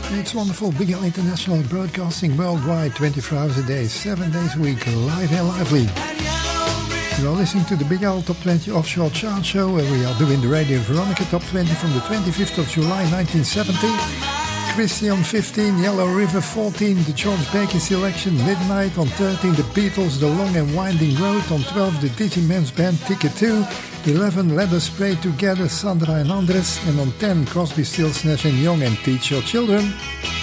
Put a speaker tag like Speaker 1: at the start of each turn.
Speaker 1: It's wonderful. Big L International broadcasting worldwide 24 hours a day, 7 days a week, live and lively. You are listening to the Big L Top 20 Offshore Chart Show, where we are doing the Radio Veronica Top 20 from the 25th of July 1970. Christian 15, Yellow River 14, the George Baker Selection, Midnight on 13, the Beatles, The Long and Winding Road on 12, the Digimens Band, Ticket 2, 11, Let Us Pray Together, Sandra and Andres, and on 10, Crosby, Stills, Nash & Young and Teach Your Children.